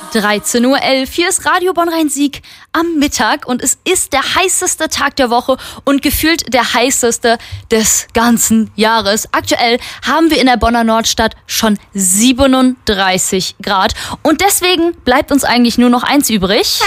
13:11 Uhr. Hier ist Radio Bonn-Rhein-Sieg am Mittag und es ist der heißeste Tag der Woche und gefühlt der heißeste des ganzen Jahres. Aktuell haben wir in der Bonner Nordstadt schon 37 Grad und deswegen bleibt uns eigentlich nur noch eins übrig.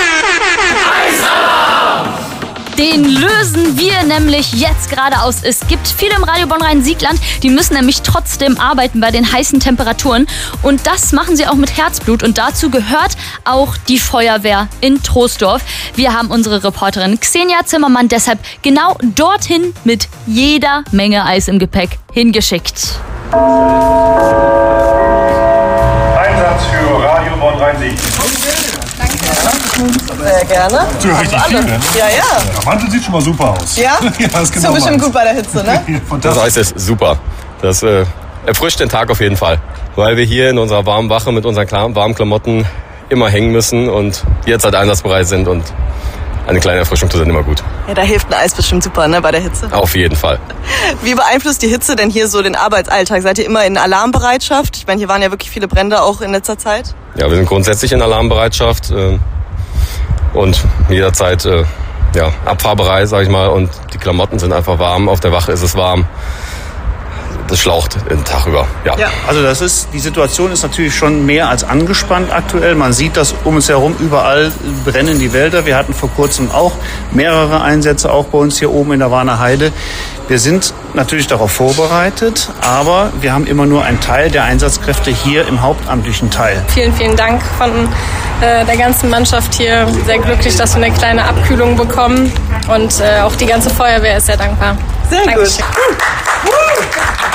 Den lösen wir nämlich jetzt gerade aus. Es gibt viele im Radio Bonn-Rhein-Siegland, die müssen nämlich trotzdem arbeiten bei den heißen Temperaturen. Und das machen sie auch mit Herzblut. Und dazu gehört auch die Feuerwehr in Troisdorf. Wir haben unsere Reporterin Xenia Zimmermann deshalb genau dorthin mit jeder Menge Eis im Gepäck hingeschickt. Einsatz für Radio Bonn-Rhein-Sieg. Sehr gerne. Ja, richtig viel, ne? Ja. Der Mantel sieht schon mal super aus. Ja? Ja, das ist So bestimmt gut bei der Hitze, ne? Das Eis ist super. Das erfrischt den Tag auf jeden Fall. Weil wir hier in unserer warmen Wache mit unseren warmen Klamotten immer hängen müssen und jetzt halt einsatzbereit sind und eine kleine Erfrischung tut dann immer gut. Ja, da hilft ein Eis bestimmt super, ne, bei der Hitze. Auf jeden Fall. Wie beeinflusst die Hitze denn hier so den Arbeitsalltag? Seid ihr immer in Alarmbereitschaft? Ich meine, hier waren ja wirklich viele Brände auch in letzter Zeit. Ja, wir sind grundsätzlich in Alarmbereitschaft und jederzeit abfahrbereit, sag ich mal. Und die Klamotten sind einfach warm. Auf der Wache ist es warm. Das schlaucht den Tag über. Ja. Also die Situation ist natürlich schon mehr als angespannt aktuell. Man sieht das um uns herum, überall brennen die Wälder. Wir hatten vor kurzem auch mehrere Einsätze, auch bei uns hier oben in der Warner Heide. Wir sind natürlich darauf vorbereitet, aber wir haben immer nur einen Teil der Einsatzkräfte hier im hauptamtlichen Teil. Vielen, vielen Dank von der ganzen Mannschaft hier. Sehr glücklich, dass wir eine kleine Abkühlung bekommen und auch die ganze Feuerwehr ist sehr dankbar. Sehr Dankeschön. gut.